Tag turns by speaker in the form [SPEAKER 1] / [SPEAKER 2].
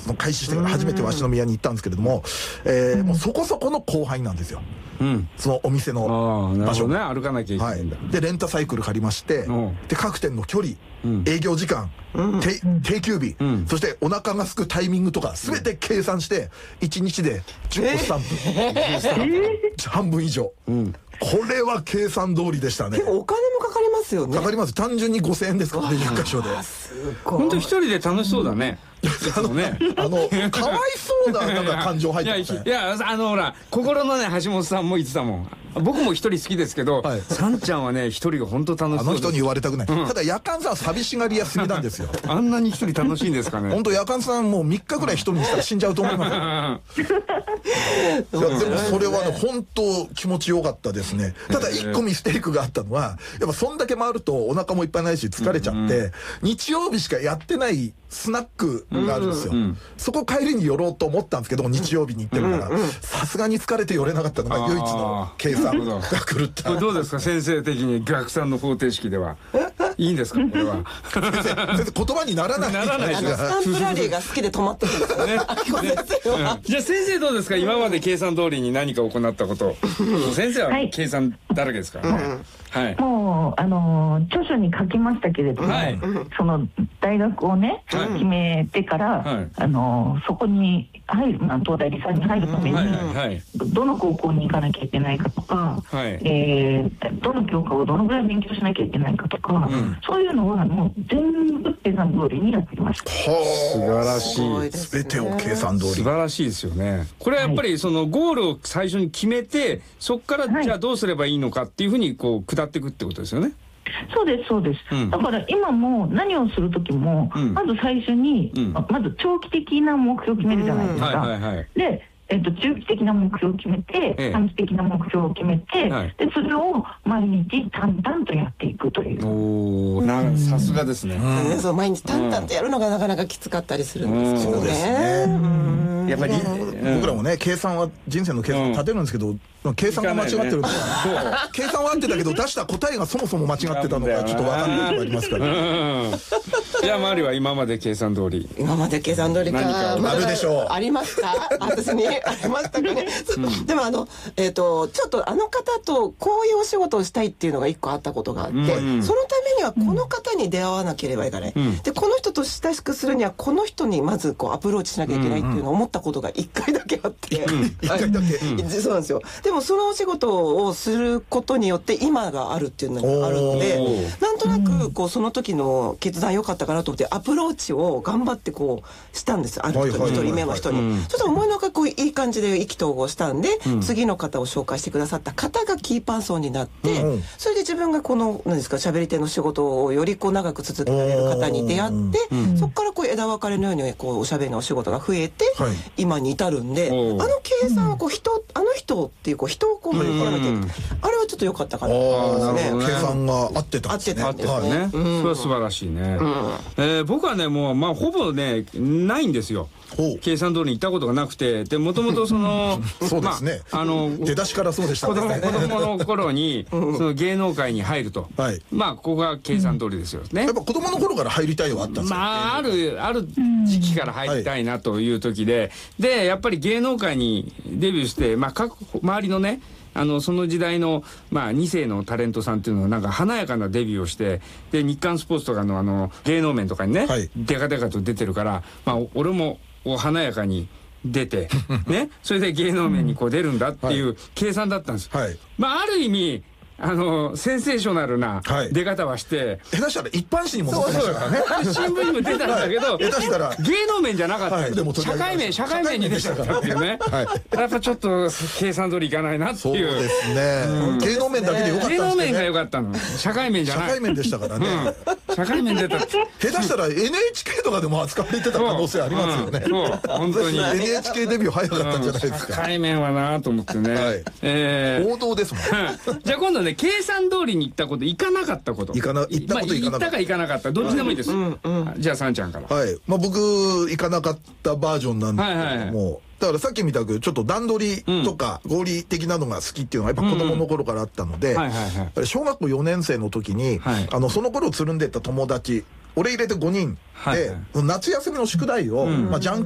[SPEAKER 1] の開始してから初めて鷲宮に行ったんですけれども、もうそこそこの後輩なんですよ、そのお店の場所
[SPEAKER 2] ね、歩かなきゃいけないんだ。
[SPEAKER 1] でレンタサイクル借りまして、で各店の距離、営業時間、定休日、そしてお腹が空くタイミングとか全て計算して1日で10個スタンプ、半分以上、これは計算通りでしたね。
[SPEAKER 3] 結構お金もかかりますよね。
[SPEAKER 1] かかります。単純に5000円ですからね、10箇所で。
[SPEAKER 2] 本当一人で楽しそうだね。
[SPEAKER 1] かわいそうななんか感情入ってますね。
[SPEAKER 2] いやほら心のね橋本さんも言ってたもん。僕も一人好きですけど、さんちゃんはね一人が本当楽しそう。
[SPEAKER 1] あの人に言われたくない。ただ夜間さんは寂しがり屋すぎなんですよ。
[SPEAKER 2] あんなに一人楽しいんですかね。
[SPEAKER 1] 本当夜間さんもう3日ぐらい一人にしたら死んじゃうと思いますよ。でもそれはね本当気持ちよかったですね。ただ1個ミステイクがあったのは、やっぱそんだけ回るとお腹もいっぱいないし疲れちゃって、日曜日しかやってないスナックがあるんですよ。そこ帰りに寄ろうと思ったんですけど、日曜日に行ってるからさすがに疲れて寄れなかったのが唯一の計算が狂った。
[SPEAKER 2] これどうですか、先生的に逆算の方程式ではいいんですか、これは。
[SPEAKER 1] 先生言葉にならない。
[SPEAKER 3] スタンプラリーが好きで止まってるんですよね。
[SPEAKER 2] じゃあ先生どうですか、今まで計算通りに何か行ったこと。先生は計算だらけですからね。
[SPEAKER 4] はい、もう著書に書きましたけれども、その大学をね決めてから、そこに入る、東大理科に入るためにどの高校に行かなきゃいけないかとか、どの教科をどのぐらい勉強しなきゃいけないかとか、そういうのはもう全部計算通りにやってきました。
[SPEAKER 2] 素晴らしい。
[SPEAKER 1] 全てを計算通り。
[SPEAKER 2] 素晴らしいですよね。これはやっぱりそのゴールを最初に決めて、そこからじゃあどうすればいいのかっていうふうにこう下っていくってことですよね。
[SPEAKER 4] そうですそうです、だから今も何をする時も、まず最初に、まず長期的な目標を決めるじゃないですか。で中期的な目標を決めて、短期的な目標を決めて、でそれを毎日淡々とやっていくという。
[SPEAKER 2] おお、さすがですね。
[SPEAKER 3] そう毎日淡々とやるのがなかなかきつかったりするんですけどね。
[SPEAKER 1] やっぱり僕らもね、計算は人生の計算を立てるんですけど、計算が間違ってると、計算は合ってたけど出した答えがそもそも間違ってたのかちょっと分かんないことがありますから。
[SPEAKER 2] じゃあ周りは今まで計算通り。
[SPEAKER 3] 今まで計算通りか
[SPEAKER 1] あるでしょう。
[SPEAKER 3] ありますか？私にありましたかね。でもちょっとあの方とこういうお仕事をしたいっていうのが一個あったことがあって、そのためにはこの方に出会わなければいけない。でこの人と親しくするにはこの人にまずこうアプローチしなきゃいけないっていうのを思ったことが1回だけあって、
[SPEAKER 1] 1回だけ。
[SPEAKER 3] そうなんですよ。でもそのお仕事をすることによって今があるっていうのがあるので、なんとなくこうその時の決断良かったかなと思ってアプローチを頑張ってこうしたんです。ある人に、1人目の人に。ちょっと思いのがこういい感じで意気投合したんで、次の方を紹介してくださった方がキーパーソンになって、それで自分がこの何ですか喋り手の仕事をよりこう長く続けられる方に出会って、そこからこう枝分かれのようにこうおしゃべりのお仕事が増えて、今に至るんで、計算はこうあの人っていうこう人をこう振りらなきゃいけない。あれはちょっと良かったかなと思いますね。
[SPEAKER 1] 計算が合ってたんですね。
[SPEAKER 2] 合ってたね。それは素晴らしいね。僕はねもうほぼねないんですよ。計算通りに行ったことがなくて、でもともとその
[SPEAKER 1] そうですね。出だしからそうでしたね。
[SPEAKER 2] 子供の頃にその芸能界に入ると、まあここが計算通りですよね。
[SPEAKER 1] やっぱ子供の頃から入りたいのはあったんですか。
[SPEAKER 2] まあある時期から入りたいなという時で、やっぱり芸能界にデビューして、まあ各周りのね。その時代の、2世のタレントさんっていうのはなんか華やかなデビューをして、で日刊スポーツとかの芸能面とかにね、デカデカと出てるから、俺も華やかに出てね、それで芸能面にこう出るんだっていう計算だったんです。ある意味センセーショナルな出方はして、
[SPEAKER 1] 下手したら一般紙にも載ってましたからね。
[SPEAKER 2] 新聞にも出たんだけど、
[SPEAKER 1] 下手したら
[SPEAKER 2] 芸能面じゃなかった。社会面に出ちゃったっていうね。やっぱちょっと計算通りいかないなっていう。
[SPEAKER 1] そうですね。芸能面だけでよかったんですね。
[SPEAKER 2] 芸能面が良かったの。社会面じゃない。
[SPEAKER 1] 社会面でしたからね。
[SPEAKER 2] 社会面出た。
[SPEAKER 1] 下手したら NHK とかでも扱われてた可能性ありますよね。
[SPEAKER 2] そう本当に
[SPEAKER 1] NHK デビュー早かったんじゃないですか。
[SPEAKER 2] 社会面はなと思ってね。
[SPEAKER 1] 王道ですもん。
[SPEAKER 2] じゃあ今度ね、計算通りに行ったこと、行かなかったこと。行ったか行かなかった、どっちでもいいです。じゃあさんちゃんから。
[SPEAKER 1] 僕行かなかったバージョンなんですけども、だからさっきみたくちょっと段取りとか合理的なのが好きっていうのはやっぱ子供の頃からあったので、小学校4年生の時にその頃つるんでた友達俺入れて5人で夏休みの宿題をじゃん